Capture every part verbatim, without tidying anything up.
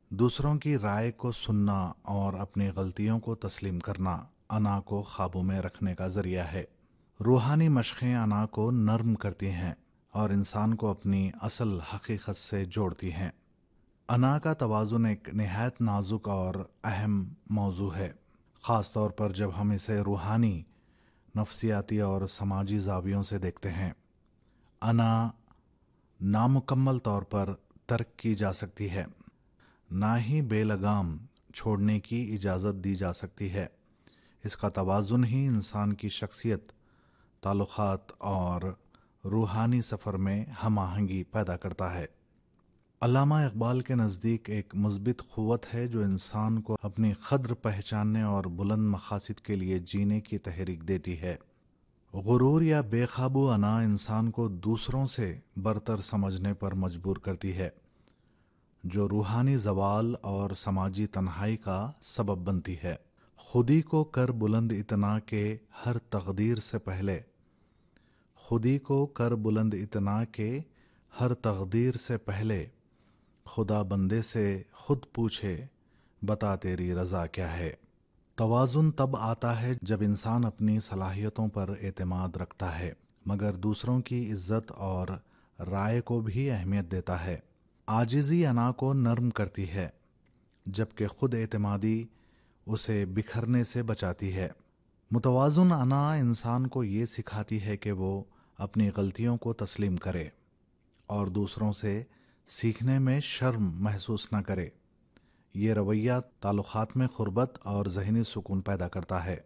دوسروں کی رائے کو سننا اور اپنی غلطیوں کو تسلیم کرنا انا کو قابو میں رکھنے کا ذریعہ ہے۔ روحانی مشقیں انا کو نرم کرتی ہیں اور انسان کو اپنی اصل حقیقت سے جوڑتی ہیں۔ انا کا توازن ایک نہایت نازک اور اہم موضوع ہے، خاص طور پر جب ہم اسے روحانی، نفسیاتی اور سماجی زاویوں سے دیکھتے ہیں۔ انا نامکمل طور پر ترک کی جا سکتی ہے، نہ ہی بے لگام چھوڑنے کی اجازت دی جا سکتی ہے۔ اس کا توازن ہی انسان کی شخصیت، تعلقات اور روحانی سفر میں ہم آہنگی پیدا کرتا ہے۔ علامہ اقبال کے نزدیک ایک مثبت قوت ہے جو انسان کو اپنی قدر پہچاننے اور بلند مقاصد کے لیے جینے کی تحریک دیتی ہے۔ غرور یا بے قابو انا انسان کو دوسروں سے برتر سمجھنے پر مجبور کرتی ہے، جو روحانی زوال اور سماجی تنہائی کا سبب بنتی ہے۔ خودی کو کر بلند اتنا کہ ہر تقدیر سے پہلے خودی کو کر بلند اتنا کہ ہر تقدیر سے پہلے خدا بندے سے خود پوچھے بتا تیری رضا کیا ہے۔ توازن تب آتا ہے جب انسان اپنی صلاحیتوں پر اعتماد رکھتا ہے مگر دوسروں کی عزت اور رائے کو بھی اہمیت دیتا ہے۔ عاجزی انا کو نرم کرتی ہے جبکہ خود اعتمادی اسے بکھرنے سے بچاتی ہے۔ متوازن انا انسان کو یہ سکھاتی ہے کہ وہ اپنی غلطیوں کو تسلیم کرے اور دوسروں سے سیکھنے میں شرم محسوس نہ کرے۔ یہ رویہ تعلقات میں قربت اور ذہنی سکون پیدا کرتا ہے۔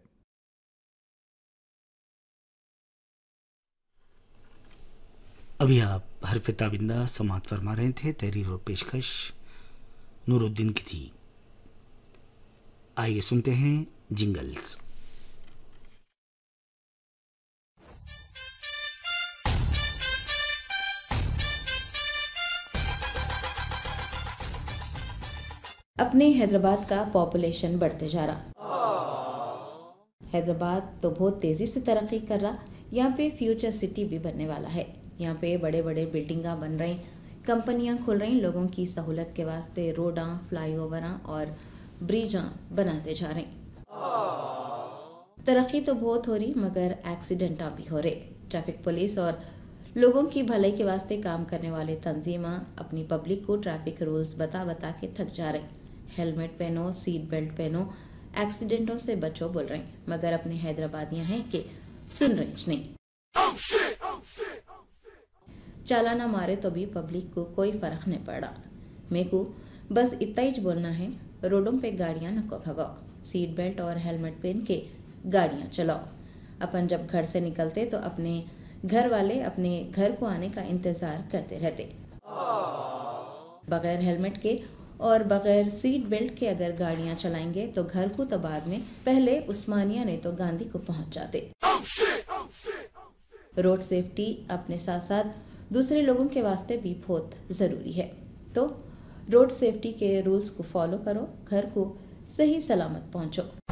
ابھی آپ حرف تابندہ سماعت فرما رہے تھے، تحریر اور پیشکش نور الدین کی تھی۔ آئیے سنتے ہیں جنگلز۔ اپنے حیدرآباد کا پاپولیشن بڑھتے جا رہا۔ حیدرآباد تو بہت تیزی سے ترقی کر رہا، یہاں پہ فیوچر سٹی بھی بننے والا ہے۔ یہاں پہ بڑے بڑے بلڈنگاں بن رہی، کمپنیاں کھل رہی، لوگوں کی سہولت کے واسطے روڈاں، فلائی اووراں اور بریجاں بناتے جا رہے۔ ترقی تو بہت ہو رہی مگر ایکسیڈنٹاں بھی ہو رہے۔ ٹریفک پولیس اور لوگوں کی بھلائی کے واسطے کام کرنے والے تنظیماں اپنی پبلک کو ٹریفک رولز بتا بتا کے تھک جا رہے۔ ہیلمٹ پہنو، سیٹ بیلٹ پہنو، ایکسیڈنٹوں سے بچو بول رہے ہیں مگر اپنے حیدرآبادیاں ہیں کہ سن رہے نہیں۔ چالانہ مارے تو بھی پبلک کو کوئی فرق نہیں پڑا۔ میرے کو بس اتنا ہی بولنا ہے، روڈوں پہ گاڑیاں نہ کو بھگاؤ، سیٹ بیلٹ اور ہیلمٹ پہن کے گاڑیاں چلاؤ۔ اپن جب گھر سے نکلتے تو اپنے گھر والے اپنے گھر کو آنے کا انتظار کرتے رہتے۔ بغیر ہیلمٹ کے اور بغیر سیٹ بیلٹ کے اگر گاڑیاں چلائیں گے تو گھر کو تو بعد میں، پہلے عثمانیہ نے تو گاندھی کو پہنچ جاتے۔ روڈ سیفٹی اپنے ساتھ ساتھ دوسرے لوگوں کے واسطے بھی بہت ضروری ہے، تو روڈ سیفٹی کے رولز کو فالو کرو، گھر کو صحیح سلامت پہنچو۔